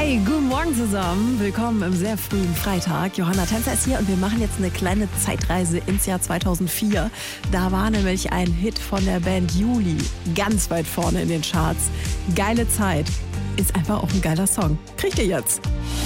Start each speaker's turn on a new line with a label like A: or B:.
A: Hey, guten Morgen zusammen. Willkommen im sehr frühen Freitag. Johanna Tänzer ist hier und wir machen jetzt eine kleine Zeitreise ins Jahr 2004. Da war nämlich ein Hit von der Band Juli ganz weit vorne in den Charts. Geile Zeit. Ist einfach auch ein geiler Song. Kriegt ihr jetzt.